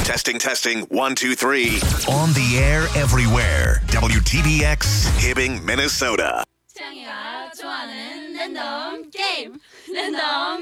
Testing, testing. 1, 2, 3. On the air everywhere. WTBX, Hibbing, Minnesota. 태양이가 좋아하는 랜덤 게임. 랜덤